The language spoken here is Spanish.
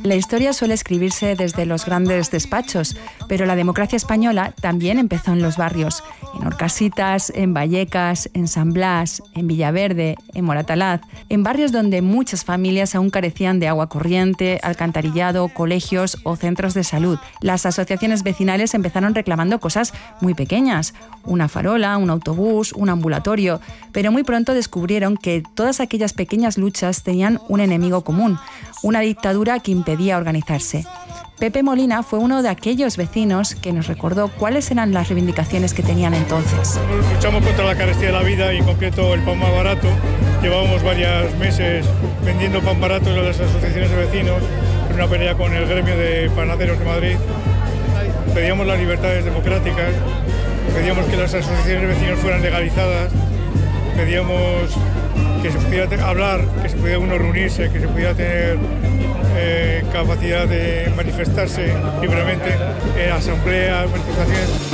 La historia suele escribirse desde los grandes despachos, pero la democracia española también empezó en los barrios, en Orcasitas, en Vallecas, en San Blas, en Villaverde, en Moratalaz, en barrios donde muchas familias aún carecían de agua corriente, alcantarillado, colegios o centros de salud. Las asociaciones vecinales empezaron reclamando cosas muy pequeñas, una farola, un autobús, un ambulatorio, pero muy pronto descubrieron que todas aquellas pequeñas luchas tenían un enemigo común, una dictadura que impedía organizarse. Pepe Molina fue uno de aquellos vecinos que nos recordó cuáles eran las reivindicaciones que tenían entonces. Luchamos contra la carestía de la vida y en concreto el pan más barato. Llevábamos varios meses vendiendo pan barato en las asociaciones de vecinos, en una pelea con el gremio de panaderos de Madrid. Pedíamos las libertades democráticas, pedíamos que las asociaciones de vecinos fueran legalizadas, pedíamos que se pudiera hablar, que se pudiera uno reunirse, que se pudiera tener capacidad de manifestarse libremente en asambleas, manifestaciones.